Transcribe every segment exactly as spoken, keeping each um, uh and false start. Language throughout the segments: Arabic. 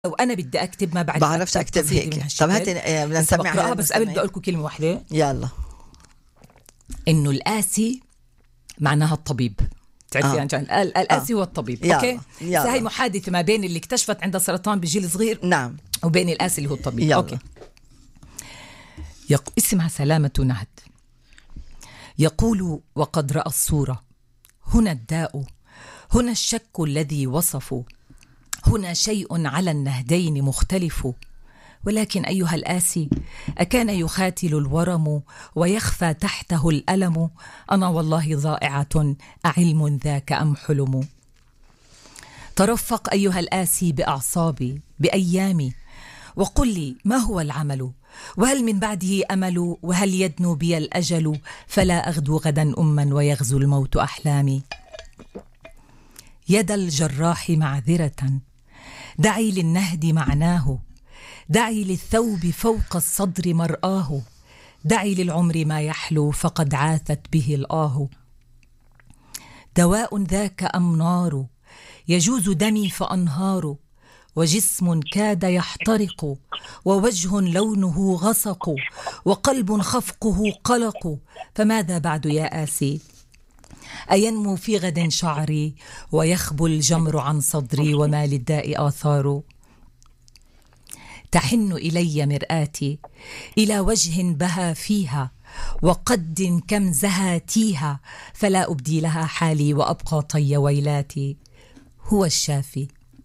لو أنا بدي أكتب ما بعرف بعرفش أكتب هيك. طب هاتي بدنا نسمعها بس قبل بدي أقول لكم كلمة واحدة. يلا. إنه القاسي معناها الطبيب. تعرفي يعني آه. القاسي آه. هو الطبيب. يلا. أوكي. يلا. هاي محادثة ما بين اللي اكتشفت عندها سرطان بجيل صغير. نعم. وبين القاسي اللي هو الطبيب. يلا. أوكي. يق... اسمها سلامة نهد. يقول وقد رأى الصورة، هنا الداء، هنا الشك الذي وصفوا، هنا شيء على النهدين مختلف. ولكن أيها الآسي، أكان يخاتل الورم ويخفى تحته الألم؟ أنا والله ضائعة، أعلم ذاك أم حلم؟ ترفق أيها الآسي بأعصابي بأيامي، وقل لي ما هو العمل؟ وهل من بعده أمل؟ وهل يدنو بي الأجل؟ فلا أغدو غدا أما ويغزو الموت أحلامي. يد الجراح معذرة، دعي للنهد معناه، دعي للثوب فوق الصدر مرآه، دعي للعمر ما يحلو فقد عاثت به الآه. دواء ذاك أم نار؟ يجوز دمي فأنهار، وجسم كاد يحترق، ووجه لونه غسق، وقلب خفقه قلق. فماذا بعد يا آسي؟ أينمو في غد شعري ويخبو الجمر عن صدري، وما للداء آثار؟ تحن إلي مرآتي إلى وجه بها فيها، وقد كم زهاتيها، فلا أبدي لها حالي وأبقى طي ويلاتي. هو الشافي،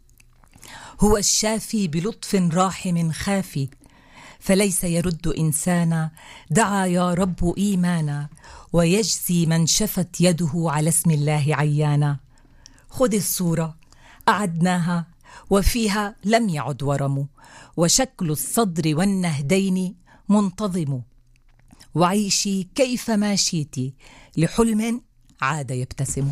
هو الشافي بلطف راحم خافي، فليس يرد إنسانا دعا يا رب إيمانا، ويجزي من شفت يده على اسم الله عيانا. خذ الصورة أعدناها وفيها لم يعد ورم، وشكل الصدر والنهدين منتظم، وعيشي كيف ما شئتي لحلم عاد يبتسم.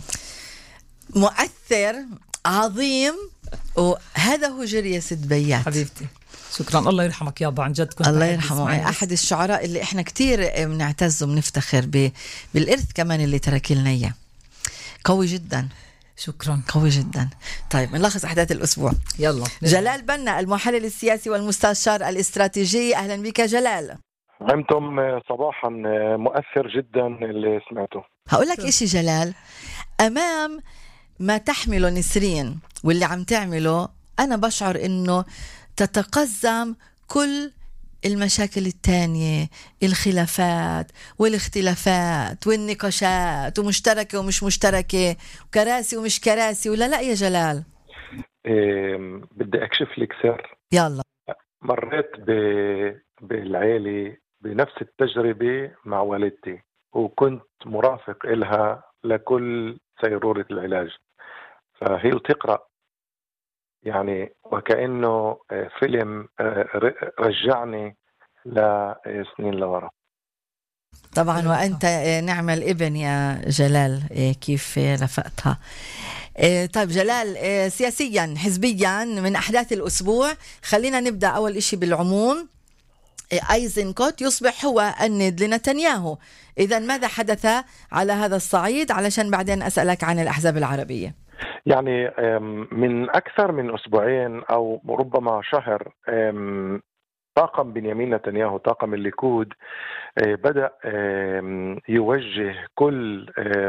مؤثر عظيم، وهذا هو جري ست بيات حبيبتي. شكرا. الله يرحمك يابا، عن جد كنت الله يرحمه. أحد الشعراء اللي إحنا كتير بنعتز وبنفتخر بالإرث كمان اللي ترك لنا إياه. قوي جدا. شكرا. قوي جدا. طيب نلخص أحداث الأسبوع. يلا. جلال بنا المحلل السياسي والمستشار الاستراتيجي، أهلا بك جلال. أنتم صباحا مؤثر جدا اللي سمعته. هقول لك إشي جلال، أمام ما تحمله نسرين واللي عم تعمله، أنا بشعر إنه تتقزم كل المشاكل التانية، الخلافات والاختلافات والنقاشات، ومشتركة ومش مشتركة، وكراسي ومش كراسي، ولا لا يا جلال؟ إيه بدي أكشف لك سر. يلا. مريت ب... بالعيلة بنفس التجربة مع والدتي، وكنت مرافق إلها لكل سيرورة العلاج، فهي تقرأ يعني وكأنه فيلم رجعني لسنين لورا. طبعا وأنت نعم الابن يا جلال، كيف رفقتها. طيب جلال، سياسيا حزبيا من أحداث الأسبوع، خلينا نبدأ أول إشي بالعموم. أيزنكوت يصبح هو الند لنتنياهو، إذا ماذا حدث على هذا الصعيد، علشان بعدين أسألك عن الأحزاب العربية. يعني من أكثر من أسبوعين أو ربما شهر، طاقم بنيامين نتنياهو، طاقم الليكود، بدأ يوجه كل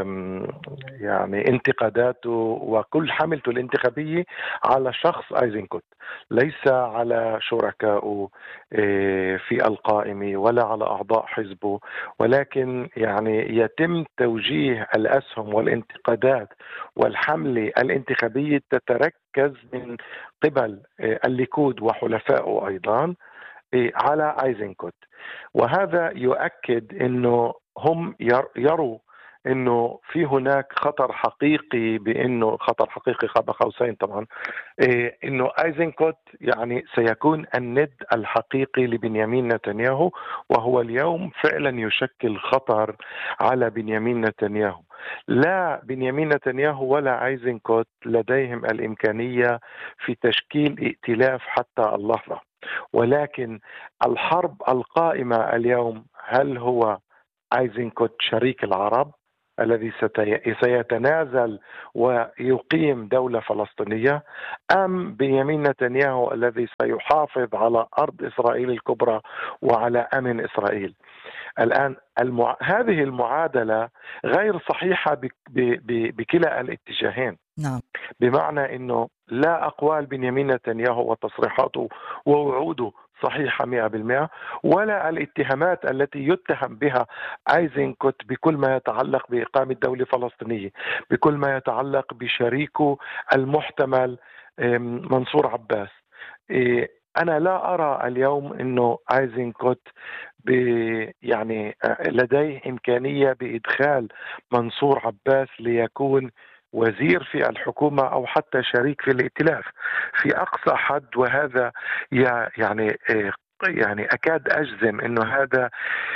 يعني انتقاداته وكل حملته الانتخابية على شخص أيزنكوت، ليس على شركائه في القائمة ولا على أعضاء حزبه، ولكن يعني يتم توجيه الأسهم والانتقادات والحملة الانتخابية تتركز من قبل الليكود وحلفائه أيضا على أيزنكوت. وهذا يؤكد أنه هم يروا أنه في هناك خطر حقيقي، بأنه خطر حقيقي قاب قوسين طبعا، أنه أيزنكوت يعني سيكون الند الحقيقي لبنيامين نتنياهو، وهو اليوم فعلا يشكل خطر على بنيامين نتنياهو. لا بنيامين نتنياهو ولا أيزنكوت لديهم الإمكانية في تشكيل ائتلاف حتى اللحظة، ولكن الحرب القائمة اليوم، هل هو أيزنكوت شريك العرب الذي سيتنازل ويقيم دولة فلسطينية، أم بنيامين نتنياهو الذي سيحافظ على أرض إسرائيل الكبرى وعلى أمن إسرائيل؟ الآن المع... هذه المعادلة غير صحيحة ب... ب... بكلا الاتجاهين. نعم. بمعنى أنه لا أقوال بنيامين نتنياهو وتصريحاته ووعوده صحيحة مئة بالمئة، ولا الاتهامات التي يتهم بها أيزنكوت بكل ما يتعلق بإقامة دولة فلسطينية، بكل ما يتعلق بشريكه المحتمل منصور عباس. أنا لا أرى اليوم أنه أيزنكوت يعني لديه إمكانية بإدخال منصور عباس ليكون وزير في الحكومة أو حتى شريك في الائتلاف في أقصى حد، وهذا يعني يعني أكاد أجزم أنه هذا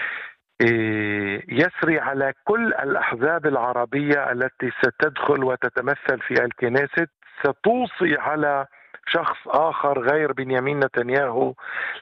يسري على كل الأحزاب العربية التي ستدخل وتتمثل في الكنيست، ستوصي على شخص آخر غير بنيامين نتنياهو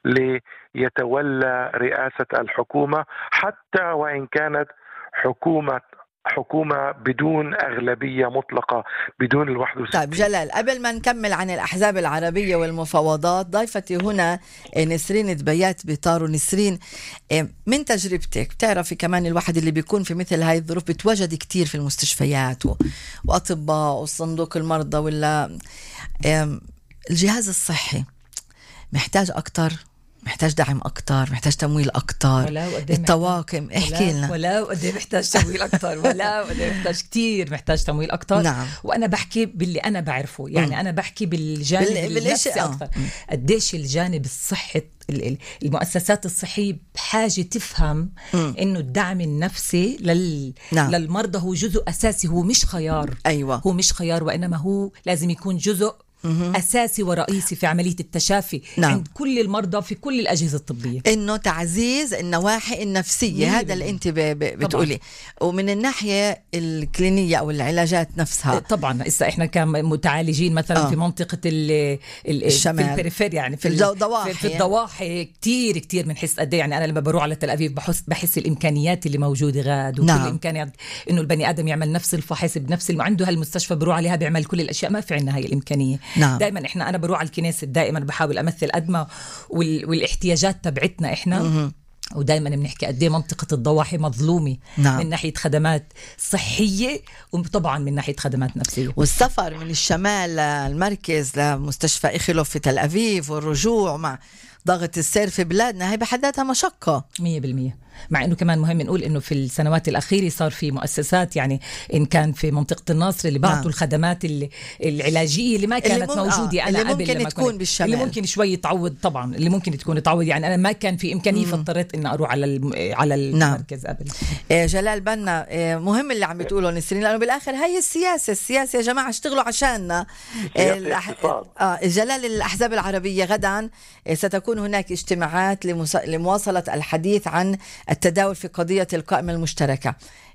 ليتولى رئاسة الحكومة، حتى وإن كانت حكومة حكومة بدون أغلبية مطلقة، بدون الواحد وستين. طيب جلال، قبل ما نكمل عن الأحزاب العربية والمفاوضات، ضيفتي هنا نسرين دبيات بطار. نسرين، من تجربتك بتعرفي كمان الواحد اللي بيكون في مثل هاي الظروف بتواجد كتير في المستشفيات وأطباء وصندوق المرضى، ولا الجهاز الصحي محتاج أكتر، محتاج دعم أكتر، محتاج تمويل أكتر، الطواقم احكي لنا. ولا قد محتاج تمويل أكتر، ولا قد محتاج كتير محتاج تمويل أكتر. نعم. وأنا بحكي باللي أنا بعرفه، يعني م. أنا بحكي بالجانب بال... النفسي أكتر. قديش الجانب الصحي، المؤسسات الصحية بحاجة تفهم م. إنه الدعم النفسي لل... نعم. للمرضى هو جزء أساسي، هو مش خيار. أيوة. هو مش خيار، وإنما هو لازم يكون جزء أساسي ورئيسي في عملية التشافي. نعم. عند كل المرضى في كل الأجهزة الطبية، إنه تعزيز النواحي النفسية. هذا اللي أنت ب... ب... بتقولي. ومن الناحية الكلينية أو العلاجات نفسها طبعا إسا إحنا كمتعالجين مثلا آه. في منطقة ال... ال... الشمال، في البريفير، يعني في الضواحي، في, في الضواحي كتير كتير بنحس قد يعني. أنا لما بروح على تل أبيب بحس بحس الإمكانيات اللي موجودة غاد، وكل نعم. الإمكانيات إنه البني آدم يعمل نفس الفحص بنفس الم... عنده هالمستشفى بروح عليها بيعمل كل الأشياء، ما في عنا هاي الإمكانية. نعم. دائما احنا انا بروح على الكنيسة، دائما بحاول امثل ادمى وال... والاحتياجات تبعتنا احنا. م- ودائما بنحكي قد ايه منطقه الضواحي مظلومه. نعم. من ناحيه خدمات صحيه، وطبعا من ناحيه خدمات نفسيه. والسفر من الشمال للمركز لمستشفى إخلوف في تل أبيب والرجوع مع ضغط السير في بلادنا، هي بحد ذاتها مشقة مية بالمية. مع انه كمان مهم نقول انه في السنوات الاخيره صار في مؤسسات، يعني ان كان في منطقه الناصر اللي بعطوا نعم. الخدمات العلاجيه اللي ما كانت اللي موجوده. آه. انا اللي ممكن قبل تكون بالشمال، اللي ممكن شوي تعوض، طبعا اللي ممكن تكون تعوض. يعني انا ما كان في امكانيه فاضطريت ان اروح على الم... على المركز نعم. قبل. آه جلال بنا، آه مهم اللي عم بتقوله نسرين، لانه بالاخر هي السياسه السياسه يا جماعه، اشتغلوا عشاننا. آه الأح... آه جلال، الاحزاب العربيه غدا آه ستكون هناك اجتماعات لمس... لمواصله الحديث عن التداول في قضية القائمة المشتركة.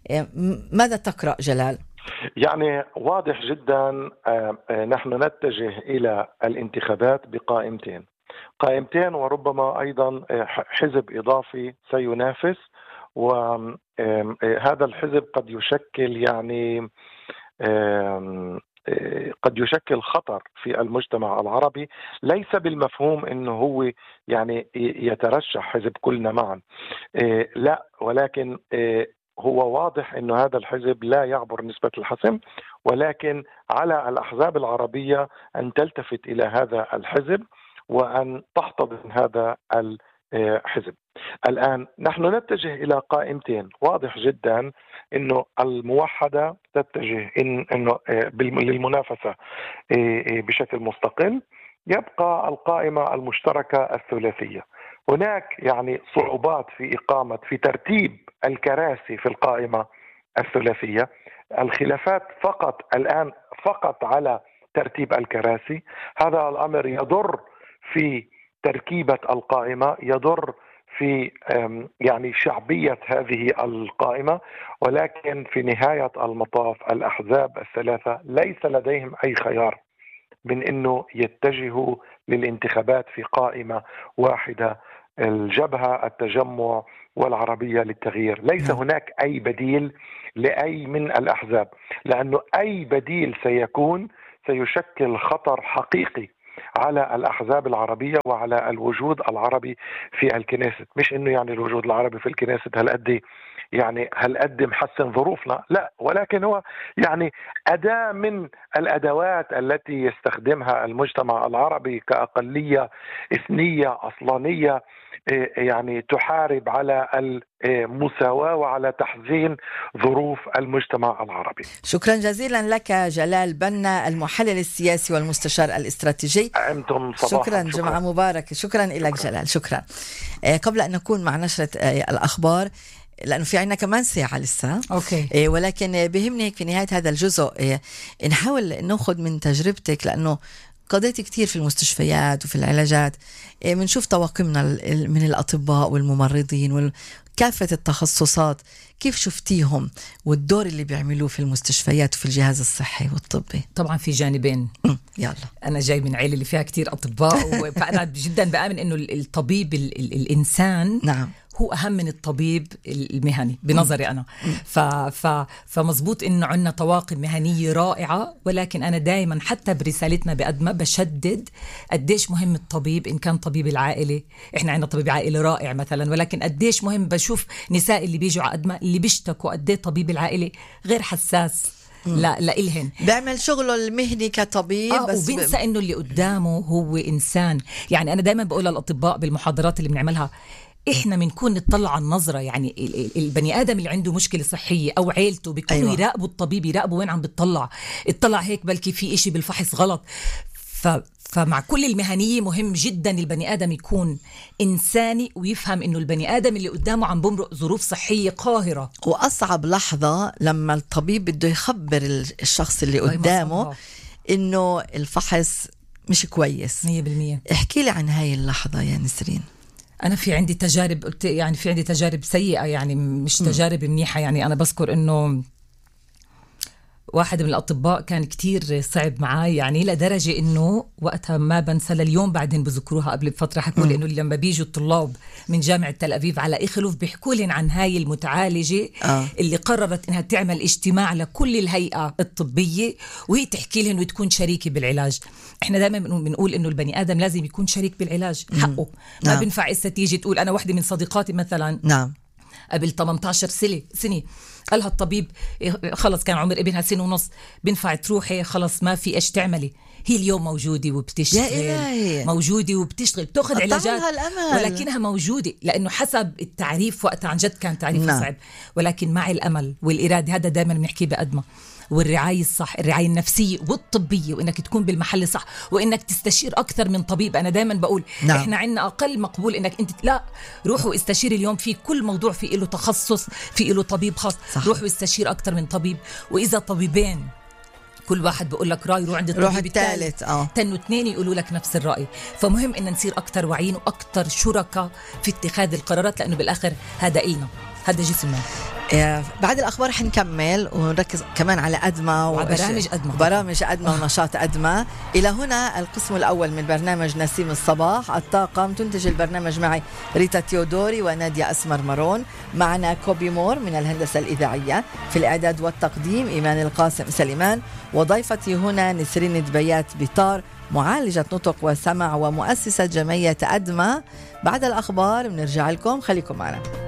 ماذا تقرأ جلال؟ يعني واضح جدا نحن نتجه إلى الانتخابات بقائمتين قائمتين وربما أيضا حزب إضافي سينافس، وهذا الحزب قد يشكل يعني قد يشكل خطر في المجتمع العربي، ليس بالمفهوم انه هو يعني يترشح حزب كلنا معا، لا، ولكن هو واضح انه هذا الحزب لا يعبر نسبة الحسم، ولكن على الأحزاب العربية أن تلتفت إلى هذا الحزب وأن تحتضن هذا الحزب. الآن نحن نتجه إلى قائمتين، واضح جدا إنه الموحدة تتجه إن إنه للمنافسة بشكل مستقل، يبقى القائمة المشتركة الثلاثية. هناك يعني صعوبات في إقامة في ترتيب الكراسي في القائمة الثلاثية، الخلافات فقط الآن فقط على ترتيب الكراسي. هذا الأمر يضر في تركيبة القائمة، يضر في يعني شعبية هذه القائمة، ولكن في نهاية المطاف الأحزاب الثلاثة ليس لديهم أي خيار من أنه يتجهوا للانتخابات في قائمة واحدة الجبهة التجمع والعربية للتغيير. ليس هناك أي بديل لأي من الأحزاب، لأنه أي بديل سيكون سيشكل خطر حقيقي على الأحزاب العربية وعلى الوجود العربي في الكنيست. مش إنه يعني الوجود العربي في الكنيست هالقد يعني هالقد محسن ظروفنا، لا، ولكن هو يعني أداة من الأدوات التي يستخدمها المجتمع العربي كأقلية إثنية أصلانية يعني تحارب على المساواة وعلى تحسين ظروف المجتمع العربي. شكرا جزيلا لك جلال بنا، المحلل السياسي والمستشار الاستراتيجي. أنتم صباحا. شكرا, شكرا جمعة مباركة. شكرا لك جلال. شكرا. قبل أن نكون مع نشرة الأخبار، لأنه في عنا كمان ساعة لسه، أوكي. إيه ولكن بهمني في نهاية هذا الجزء إيه نحاول نأخذ من تجربتك، لأنه قضيت كتير في المستشفيات وفي العلاجات، إيه منشوف طواقمنا من الأطباء والممرضين وكافة التخصصات، كيف شفتيهم والدور اللي بيعملوه في المستشفيات وفي الجهاز الصحي والطبي؟ طبعا في جانبين. يلا، أنا جاي من عائلة اللي فيها كتير أطباء، فأنا جدا بآمن إنه الطبيب ال ال الإنسان نعم هو أهم من الطبيب المهني بنظري أنا. ف ف فمزبوط إنه عنا طواقم مهنية رائعة، ولكن أنا دائما حتى برسالتنا بقدمها بشدد قديش مهم الطبيب. إن كان طبيب العائلة، إحنا عنا طبيب عائلة رائع مثلا، ولكن قديش مهم بشوف نساء اللي بيجوا عقدما اللي بيشتكوا قديه طبيب العائلة غير حساس لا لا إلهن، بيعمل شغله المهني كطبيب آه بس وبينسى ب... إنه اللي قدامه هو إنسان. يعني أنا دائما بقول للأطباء بالمحاضرات اللي بنعملها، إحنا بنكون نطلع على النظرة. يعني البني آدم اللي عنده مشكلة صحية أو عيلته بيكونوا أيوة. يراقبوا الطبيب، يراقبوا وين عم بتطلع، اطلع هيك بلكي في إشي بالفحص غلط. ف... فمع كل المهنية مهم جدا البني آدم يكون إنساني ويفهم إنه البني آدم اللي قدامه عم بمرق ظروف صحية قاهرة. وأصعب لحظة لما الطبيب بده يخبر الشخص اللي قدامه إنه الفحص مش كويس. مية بالمية. احكي لي عن هاي اللحظة يا نسرين. أنا في عندي تجارب، قلت يعني في عندي تجارب سيئة، يعني مش تجارب منيحة. يعني أنا بذكر إنه واحد من الأطباء كان كتير صعب معاي، يعني لدرجة إنه وقتها ما بنسى لليوم، بعدين بذكروها قبل بفترة حكوا لي إنه لما بيجوا الطلاب من جامعة تل أبيب على إخلوف بيحكوا لي عن هاي المتعالجة آه. اللي قررت إنها تعمل اجتماع لكل الهيئة الطبية وهي تحكي لهم وتكون شريكة بالعلاج. إحنا دائما بنقول إنه البني آدم لازم يكون شريك بالعلاج، حقه. ما نعم. بنفع إسا تيجي تقول أنا واحدة من صديقاتي مثلا نعم قبل ثمانية عشر سنة قالها الطبيب خلص كان عمر ابنها سنة ونص، بنفع تروحي خلص ما في ايش تعملي. هي اليوم موجودة وبتشتغل، موجودة وبتشتغل بتاخذ علاجات، ولكنها موجودة لأنه حسب التعريف وقتها عن جد كان تعريف نعم. صعب، ولكن مع الأمل والإرادة، هذا دائما بنحكيه بقدمه، والرعاية الصح، الرعاية النفسية والطبية، وإنك تكون بالمحل صح، وإنك تستشير أكثر من طبيب. أنا دائما بقول نعم. إحنا عنا أقل مقبول إنك أنت لا روحوا استشير اليوم، في كل موضوع في له تخصص، في له طبيب خاص، صح. روحوا استشير أكثر من طبيب، وإذا طبيبين كل واحد بقول لك رأي روح عند الطبيب الثالث اه تنو اثنين يقولوا لك نفس الرأي. فمهم إن نصير أكثر واعيين وأكثر شركاء في اتخاذ القرارات، لأنه بالآخر هذا إلنا، هذا جسمنا. بعد الأخبار حنكمل ونركز كمان على أدمة وبرامج أدمة برامج أدمة ونشاط أدمة. إلى هنا القسم الأول من برنامج نسيم الصباح. الطاقم تنتج البرنامج معي ريتا تيودوري ونادية أسمر مرون، معنا كوبي مور من الهندسة الإذاعية، في الإعداد والتقديم إيمان القاسم سليمان، وضيفتي هنا نسرين دبيات بطار، معالجة نطق وسمع ومؤسسة جمعية أدمة. بعد الأخبار بنرجع لكم، خليكم معنا.